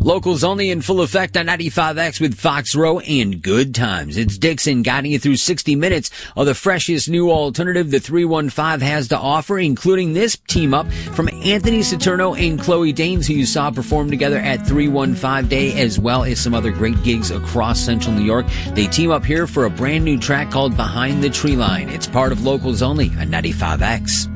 Locals only in full effect on 95X with Fox Row and Good Times. It's Dixon guiding you through 60 minutes of the freshest new alternative the 315 has to offer, including this team up from Anthony Saturno and Chloe Danes, who you saw perform together at 315 Day, as well as some other great gigs across Central New York. They team up here for a brand new track called Behind the Tree Line. It's part of Locals only on 95X.